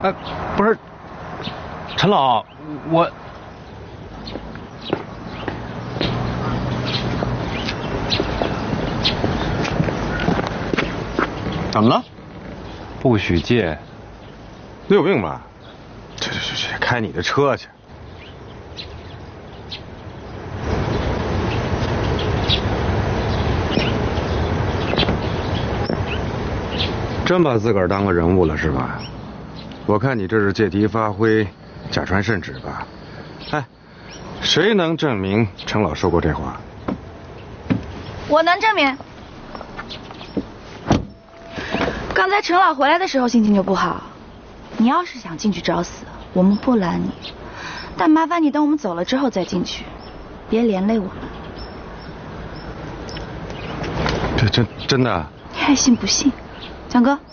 不是，陈老，我怎么了？ 不许借。 你有病吧？去，开你的车去。真把自个儿当个人物了是吧？我看你这是借题发挥，假传圣旨吧？哎，谁能证明陈老说过这话？ 我能证明。刚才陈老回来的时候心情就不好。你要是想进去找死，我们不拦你，但麻烦你等我们走了之后再进去，别连累我们。 这真的？ 你还信不信？蒋哥。